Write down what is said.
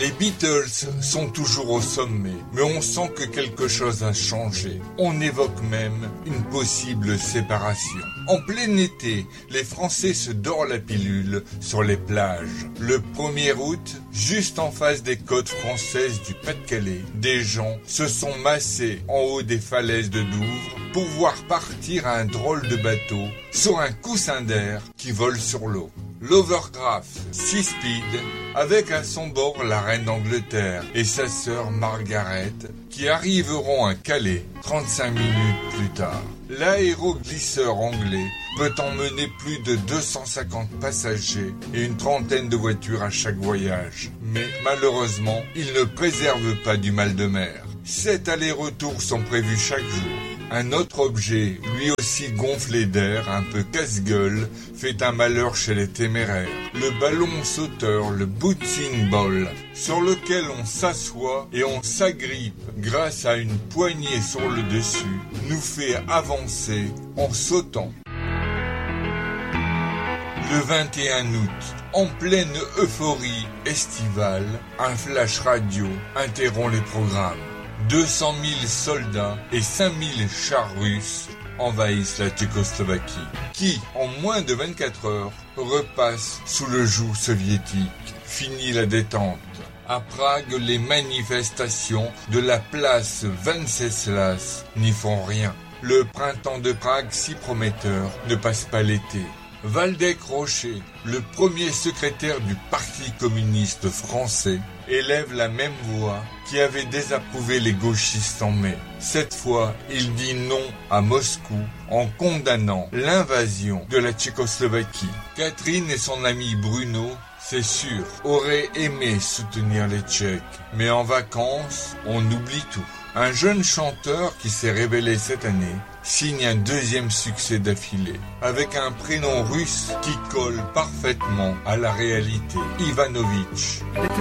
Les Beatles sont toujours au sommet, mais on sent que quelque chose a changé. On évoque même une possible séparation. En plein été, les Français se dorent la pilule sur les plages. Le 1er août, juste en face des côtes françaises du Pas-de-Calais, des gens se sont massés en haut des falaises de Douvres pour voir partir un drôle de bateau sur un coussin d'air qui vole sur l'eau. L'Overcraft Sea Speed, avec à son bord la reine d'Angleterre et sa sœur Margaret, qui arriveront à Calais 35 minutes plus tard. L'aéroglisseur anglais peut emmener plus de 250 passagers et une trentaine de voitures à chaque voyage. Mais malheureusement, il ne préserve pas du mal de mer. 7 allers-retours sont prévus chaque jour. Un autre objet, lui aussi gonflé d'air, un peu casse-gueule, fait un malheur chez les téméraires. Le ballon sauteur, le bouncing ball, sur lequel on s'assoit et on s'agrippe grâce à une poignée sur le dessus, nous fait avancer en sautant. Le 21 août, en pleine euphorie estivale, un flash radio interrompt les programmes. 200 000 soldats et 5 000 chars russes envahissent la Tchécoslovaquie, qui, en moins de 24 heures, repasse sous le joug soviétique. Fini la détente. À Prague, les manifestations de la place Venceslas n'y font rien. Le printemps de Prague, si prometteur, ne passe pas l'été. Waldeck Rochet, le premier secrétaire du Parti communiste français, élève la même voix qui avait désapprouvé les gauchistes en mai. Cette fois, il dit non à Moscou en condamnant l'invasion de la Tchécoslovaquie. Catherine et son ami Bruno, c'est sûr, auraient aimé soutenir les Tchèques, mais en vacances, on oublie tout. Un jeune chanteur qui s'est révélé cette année signe un 2e succès d'affilée, avec un prénom russe qui colle parfaitement à la réalité, Ivanovic.